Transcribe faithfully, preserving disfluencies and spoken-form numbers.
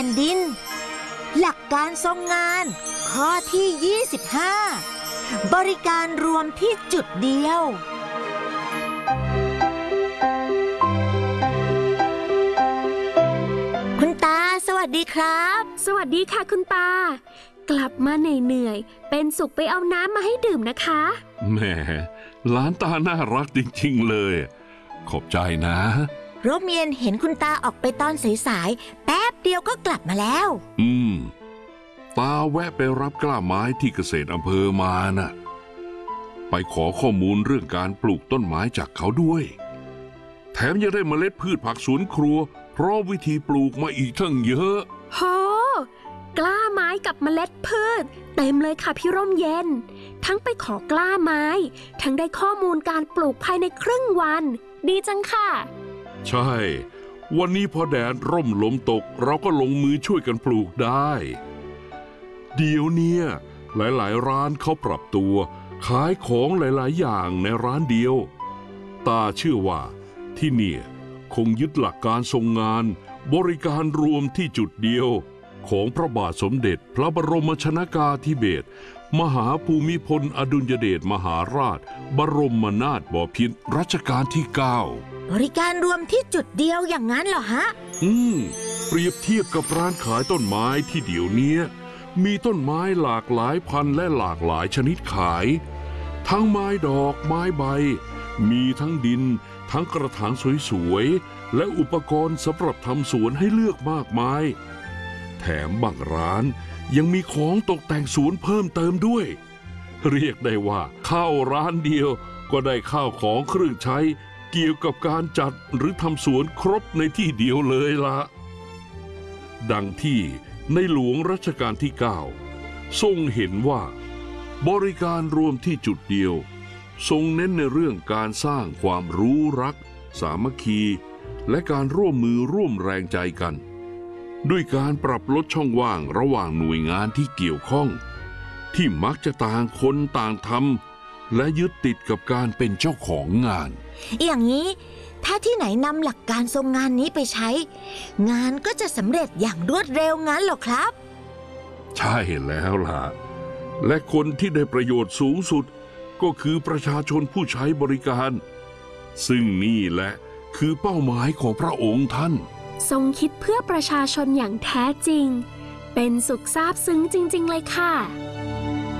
ผ่นดินหลักการทรงงานข้อที่ยี่สิบห้าบริการรวมที่จุดเดียวคุณตาสวัสดีครับสวัสดีค่ะคุณตากลับมาเหนื่อยๆเป็นสุขไปเอาน้ำมาให้ดื่มนะคะแหมหลานตาน่ารักจริงๆเลยขอบใจนะโรเมียนเห็นคุณตาออกไปตอนสายๆแป๊บเดียวก็กลับมาแล้วอืมตาแวะไปรับกล้าไม้ที่เกษตรอำเภอมาน่ะไปขอข้อมูลเรื่องการปลูกต้นไม้จากเขาด้วยแถมยังได้เมล็ดพืชผักสวนครัวเพราะวิธีปลูกมาอีกทั้งเยอะโหกล้าไม้กับเมล็ดพืชเต็มเลยค่ะพี่ร่มเย็นทั้งไปขอกล้าไม้ทั้งได้ข้อมูลการปลูกภายในครึ่งวันดีจังค่ะใช่วันนี้พอแดดร่มลมตกเราก็ลงมือช่วยกันปลูกได้เดี๋ยวนี้หลายๆร้านเขาปรับตัวขายของหลายๆอย่างในร้านเดียวตาเชื่อว่าที่นี่คงยึดหลักการทรงงานบริการรวมที่จุดเดียวของพระบาทสมเด็จพระบรมชนกาธิเบศรมหาภูมิพลอดุลยเดชมหาราชบรมนาถบพิตรรัชกาลที่เก้าบริการรวมที่จุดเดียวอย่างนั้นเหรอฮะอืมเปรียบเทียบกับร้านขายต้นไม้ที่เดี๋ยวนี้มีต้นไม้หลากหลายพันธุ์และหลากหลายชนิดขายทั้งไม้ดอกไม้ใบมีทั้งดินทั้งกระถางสวยๆและอุปกรณ์สำหรับทำสวนให้เลือกมากมายแถมบางร้านยังมีของตกแต่งสวนเพิ่มเติมด้วยเรียกได้ว่าเข้าร้านเดียวก็ได้ข้าวของเครื่องใช้เกี่ยวกับการจัดหรือทำสวนครบในที่เดียวเลยละดังที่ในหลวงรัชกาลที่เก้าทรงเห็นว่าบริการรวมที่จุดเดียวทรงเน้นในเรื่องการสร้างความรู้รักสามัคคีและการร่วมมือร่วมแรงใจกันด้วยการปรับลดช่องว่างระหว่างหน่วยงานที่เกี่ยวข้องที่มักจะต่างคนต่างทำและยึดติดกับการเป็นเจ้าของงานอย่างนี้ถ้าที่ไหนนำหลักการทรงงานนี้ไปใช้งานก็จะสำเร็จอย่างรวดเร็วงั้นเหรอครับใช่แล้วล่ะและคนที่ได้ประโยชน์สูงสุดก็คือประชาชนผู้ใช้บริการซึ่งนี่แหละคือเป้าหมายของพระองค์ท่านทรงคิดเพื่อประชาชนอย่างแท้จริงเป็นสุขซาบซึ้งจริงๆเลยค่ะ